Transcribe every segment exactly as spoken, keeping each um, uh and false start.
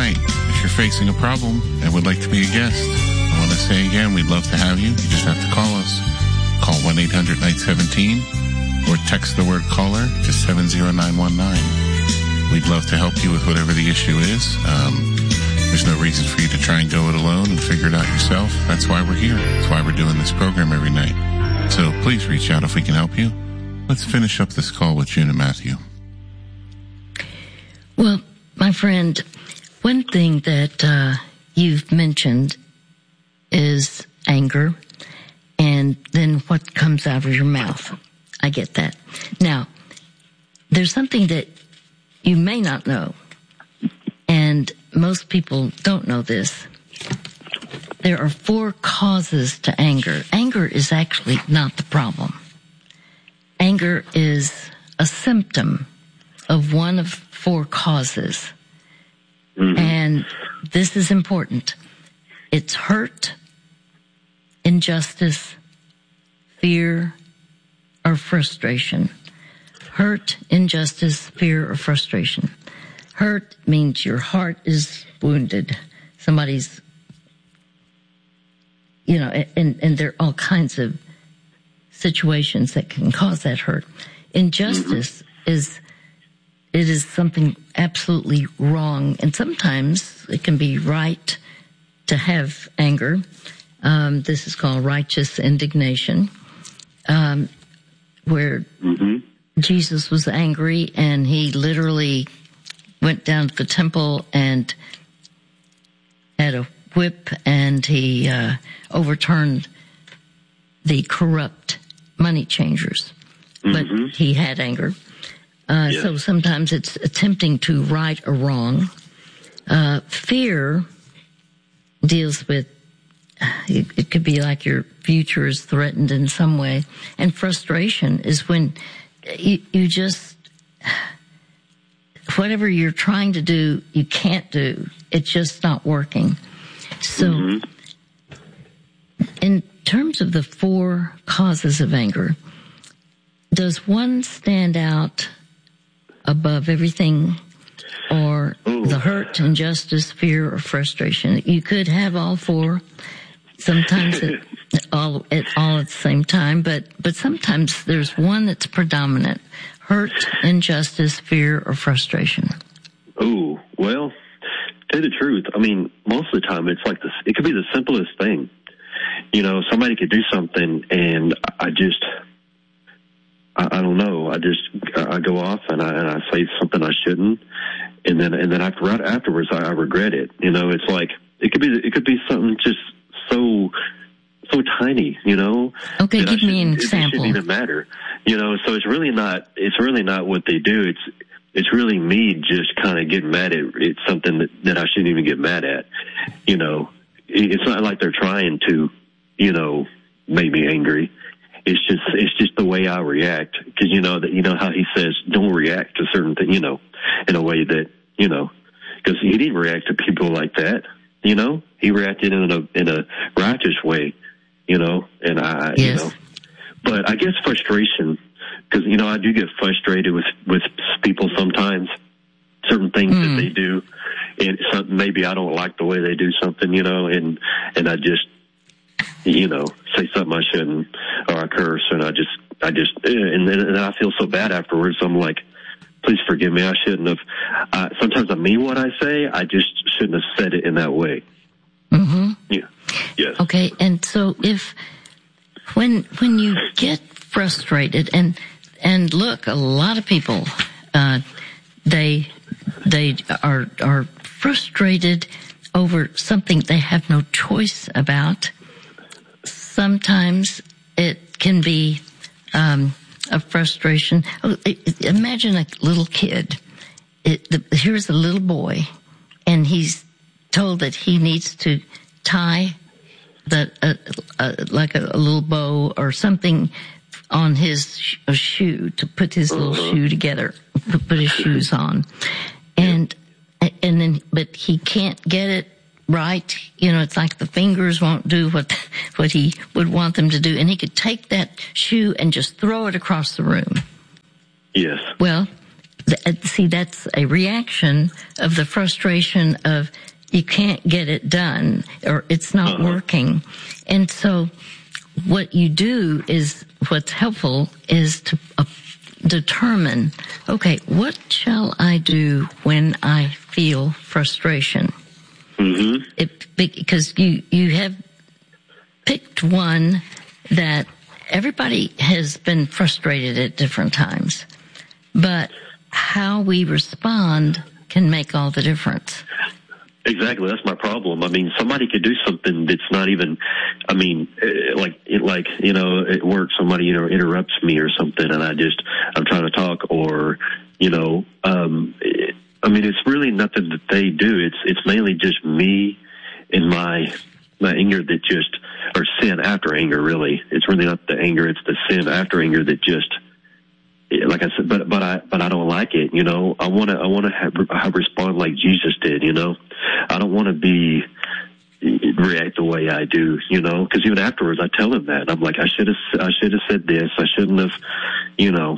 night. If you're facing a problem and would like to be a guest, I want to say again, we'd love to have you. You just have to call us. Call one eight hundred night seventeen or text the word caller to seven zero nine one nine. We'd love to help you with whatever the issue is. Um, there's no reason for you to try and go it alone and figure it out yourself. That's why we're here. That's why we're doing this program every night. So please reach out if we can help you. Let's finish up this call with June and Matthew. Well, my friend, one thing that uh, you've mentioned is anger and then what comes out of your mouth. I get that. Now, there's something that you may not know, and most people don't know this. There are four causes to anger. Anger is actually not the problem. Anger is a symptom of one of four causes. Mm-hmm. And this is important. It's hurt, injustice, fear, or frustration. Hurt, injustice, fear, or frustration. Hurt means your heart is wounded. Somebody's, you know, and, and there are all kinds of situations that can cause that hurt. Injustice mm-hmm. is, it is something absolutely wrong. And sometimes it can be right to have anger. Um, this is called righteous indignation, um, where mm-hmm. Jesus was angry and he literally went down to the temple and had a whip and he uh, overturned the corrupt money changers. Mm-hmm. But he had anger. Uh, yeah. So sometimes it's attempting to right a wrong. Uh, fear deals with, it, it could be like your future is threatened in some way. And frustration is when you, you just, whatever you're trying to do, you can't do. It's just not working. So mm-hmm. in terms of the four causes of anger, does one stand out above everything, or Ooh. the hurt, injustice, fear, or frustration? You could have all four, sometimes at all at all at the same time, but but sometimes there's one that's predominant: hurt, injustice, fear, or frustration. Oh, well, to tell you the truth, I mean, most of the time it's like this. It could be the simplest thing. You know, somebody could do something, and I just. I, I don't know. I just I go off and I and I say something I shouldn't, and then and then after right afterwards I, I regret it. You know, it's like it could be it could be something just so so tiny. You know. Okay, give me an example. It shouldn't even matter. You know, so it's really not it's really not what they do. It's it's really me just kind of getting mad at it's something that, that I shouldn't even get mad at. You know, it, it's not like they're trying to, you know, make me angry. It's just, it's just the way I react. Cause you know that, you know how he says, don't react to certain things, you know, in a way that, you know, cause he didn't react to people like that, you know, he reacted in a, in a righteous way, you know, and I, yes. you know, but I guess frustration, cause, you know, I do get frustrated with, with people sometimes, certain things mm. that they do, and something, maybe I don't like the way they do something, you know, and, and I just, you know, say something I shouldn't, or I curse, and I just, I just, and then and I feel so bad afterwards. I'm like, please forgive me. I shouldn't have. Uh, sometimes I mean what I say. I just shouldn't have said it in that way. Mm-hmm. Yeah. Yes. Okay. And so if when when you get frustrated, and and look, a lot of people, uh, they they are are frustrated over something they have no choice about. Sometimes it can be um, a frustration. Oh, imagine a little kid. It, the, here's a little boy, and he's told that he needs to tie the uh, uh, like a, a little bow or something on his sh- a shoe to put his little uh-huh. shoe together, to put his shoes on, and and then but he can't get it right. You know, it's like the fingers won't do what what he would want them to do, and he could take that shoe and just throw it across the room. Yes. Well, th- see, that's a reaction of the frustration of you can't get it done or it's not uh-huh. working. And so what you do is, what's helpful is to uh, determine, okay, what shall I do when I feel frustration? Mm-hmm. It, because you, you have picked one that everybody has been frustrated at different times, but how we respond can make all the difference. Exactly. That's my problem. I mean, somebody could do something that's not even, I mean, like, it, like, you know, at work, somebody, you know, interrupts me or something and I just, I'm trying to talk or, you know, um, it, I mean, it's really nothing that they do. It's, it's mainly just me and my, my anger that just, or sin after anger, really. It's really not the anger. It's the sin after anger that just, like I said, but, but I, but I don't like it, you know. I want to, I want to have, have respond like Jesus did, you know. I don't want to be, react the way I do, you know, because even afterwards I tell him that. I'm like, I should have, I should have said this. I shouldn't have, you know.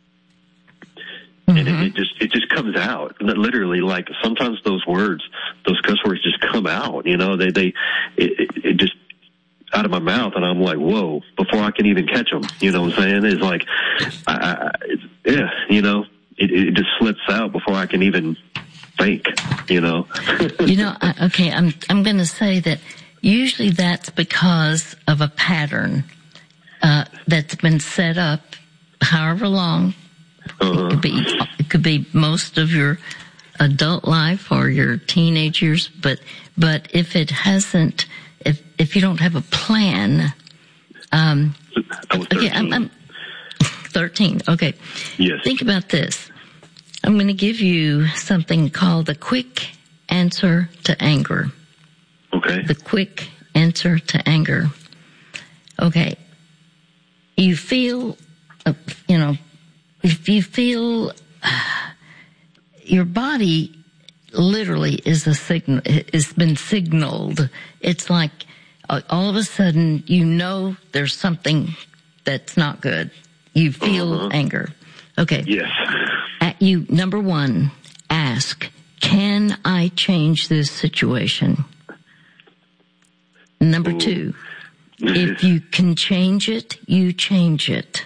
Mm-hmm. And it, it just, it just comes out. Literally, like sometimes those words, those cuss words just come out, you know. They, they, it, it, it just, out of my mouth, and I'm like, whoa, before I can even catch them, you know what I'm saying? It's like, I, I, it's, yeah, you know, it, it just slips out before I can even think, you know. You know, I, okay, I'm, I'm going to say that usually that's because of a pattern, uh, that's been set up however long. Uh-huh. It could be, it could be most of your adult life or your teenage years, but, but if it hasn't, If if you don't have a plan, um, I was thirteen. Okay, I'm, I'm thirteen. Okay, yes. Think about this. I'm going to give you something called the quick answer to anger. Okay. The quick answer to anger. Okay. You feel, uh, you know, if you feel uh, your body literally is a signal, it's been signaled. It's like uh, all of a sudden you know there's something that's not good. You feel uh-huh. anger. Okay. Yes. At you, number one, ask, can I change this situation? Number Ooh. two, if you can change it, you change it.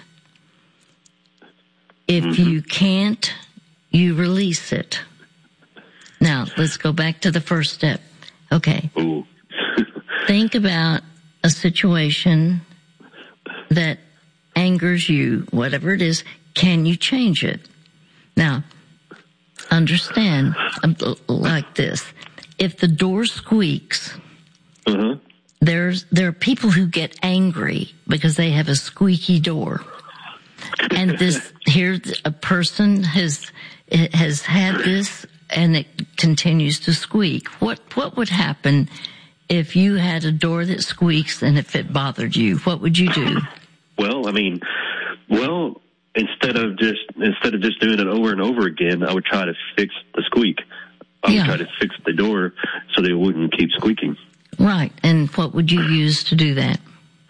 If mm-hmm. you can't, you release it. Now, let's go back to the first step. Okay. Ooh. Think about a situation that angers you, whatever it is. Can you change it? Now, understand, like this. If the door squeaks, uh-huh. there's, there are people who get angry because they have a squeaky door. And this, here, a person has, has had this, and it continues to squeak. What what would happen if you had a door that squeaks and if it bothered you? What would you do? Well, I mean, well, instead of just instead of just doing it over and over again, I would try to fix the squeak. I yeah. would try to fix the door so that it wouldn't keep squeaking. Right. And what would you use to do that?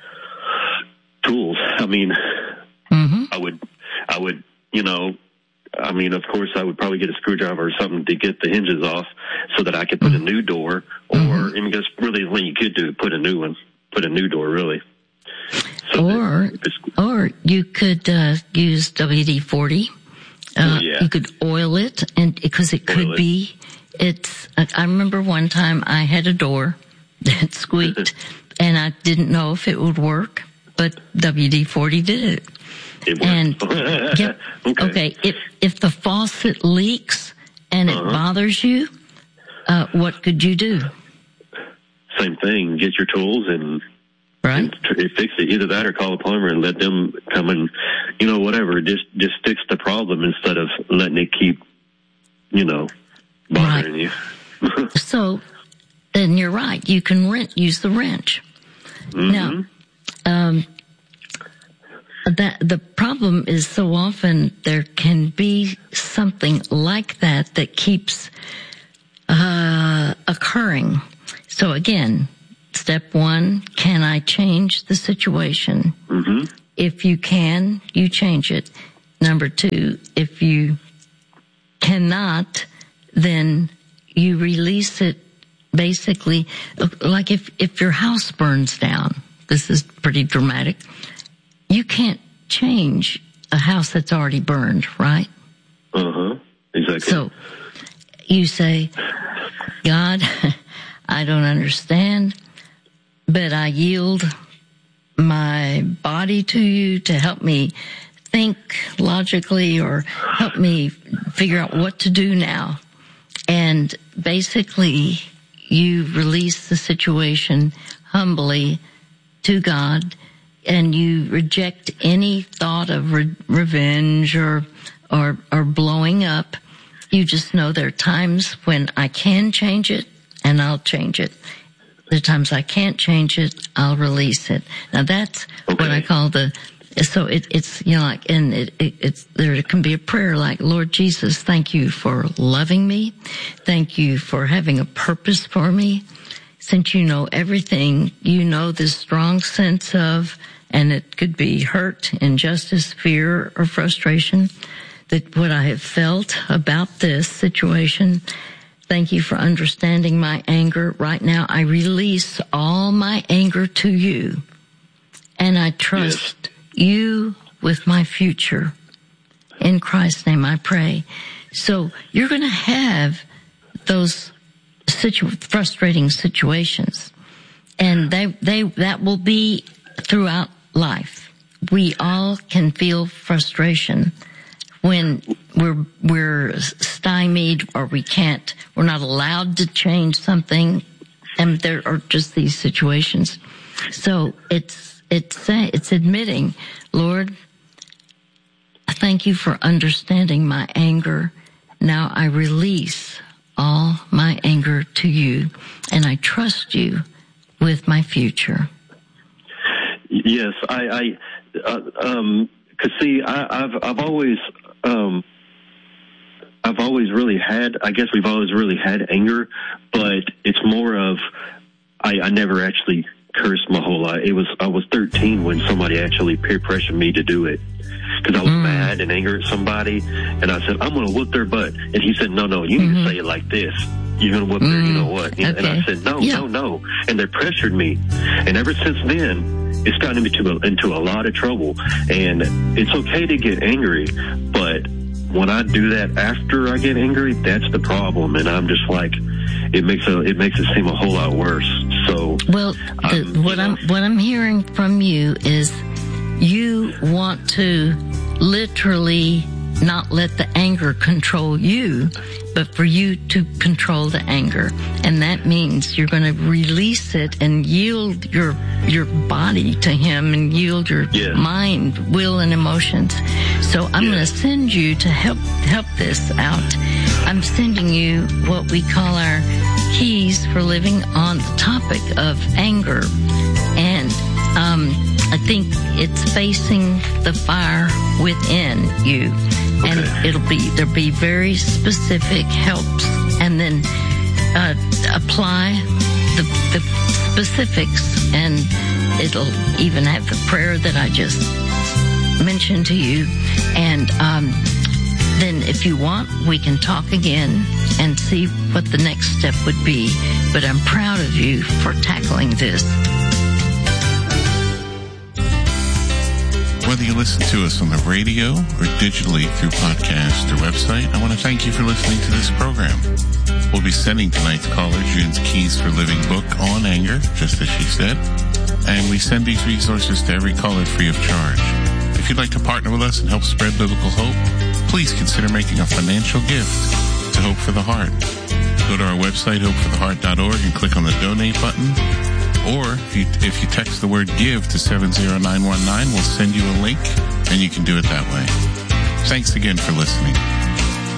Tools. I mean, mm-hmm. I would, I would, you know. I mean, of course, I would probably get a screwdriver or something to get the hinges off so that I could put mm-hmm. a new door, or mm-hmm. I mean, because really, what you could do, put a new one, put a new door, really. So or, or you could uh, use W D forty. Uh, oh, yeah. You could oil it, and because it could oil it. be. It's. I remember one time I had a door that squeaked, and I didn't know if it would work, but W D forty did it. It and yep, okay. okay, if if the faucet leaks and it uh-huh. bothers you, uh, what could you do? Same thing. Get your tools and, right. and t- fix it. Either that or call a plumber and let them come and, you know, whatever. Just just fix the problem instead of letting it keep, you know, bothering right. you. So, then you're right. You can rent, use the wrench. Mm-hmm. Now, um, that the problem is so often there can be something like that that keeps uh, occurring. So again, step one, can I change the situation? Mm-hmm. If you can, you change it. Number two, if you cannot, then you release it basically, like if, if your house burns down, this is pretty dramatic, you can't change a house that's already burned, right? Uh-huh, exactly. So you say, God, I don't understand, but I yield my body to you to help me think logically or help me figure out what to do now. And basically, you release the situation humbly to God, and you reject any thought of re- revenge or, or, or blowing up. You just know there are times when I can change it, and I'll change it. There are times I can't change it, I'll release it. Now that's okay. what I call the, so it, it's, you know, like, and it, it, it's, there can be a prayer like, Lord Jesus, thank you for loving me. Thank you for having a purpose for me. Since you know everything, you know this strong sense of, and it could be hurt, injustice, fear, or frustration, that what I have felt about this situation. Thank you for understanding my anger. Right now, I release all my anger to you, and I trust yes. you with my future. In Christ's name, I pray. So you're going to have those situ- frustrating situations, and they they that will be throughout life. We all can feel frustration when we're we're stymied or we can't, we're not allowed to change something, and there are just these situations. So it's it's it's admitting, Lord, thank you for understanding my anger. Now I release all my anger to you, and I trust you with my future. Yes, I, I uh, um, cause see, I, I've I've always. Um, I've always really had, I guess we've always really had anger, but it's more of, I, I never actually cursed my whole life. It was, I was thirteen when somebody actually peer pressured me to do it. Cause I was mm. mad and angry at somebody, and I said, I'm gonna whoop their butt. And he said, no, no, you mm-hmm. need to say it like this. You're gonna whoop mm. their, you know what? Okay. And I said, no, yeah. no, no. And they pressured me. And ever since then, it's gotten me to, into a lot of trouble. And it's okay to get angry, but when I do that after I get angry, that's the problem. And I'm just like, it makes a, it makes it seem a whole lot worse. So, well, the, um, what I'm what I'm hearing from you is you want to literally not let the anger control you, but for you to control the anger. And that means you're going to release it and yield your your body to him, and yield your yes. mind, will, and emotions. So I'm yes. going to send you to help help this out. I'm sending you what we call our keys for living on the topic of anger. And um, I think it's facing the fire within you. And okay. it'll be, there'll be very specific helps, and then uh, apply the, the specifics, and it'll even have the prayer that I just mentioned to you. And um, then if you want, we can talk again and see what the next step would be. But I'm proud of you for tackling this. Whether you listen to us on the radio or digitally through podcast or website, I want to thank you for listening to this program. We'll be sending tonight's caller June's Keys for Living book on anger, just as she said. And we send these resources to every caller free of charge. If you'd like to partner with us and help spread biblical hope, please consider making a financial gift to Hope for the Heart. Go to our website, hope for the heart dot org, and click on the donate button. Or if you if you text the word GIVE to seven zero nine one nine, we'll send you a link, and you can do it that way. Thanks again for listening.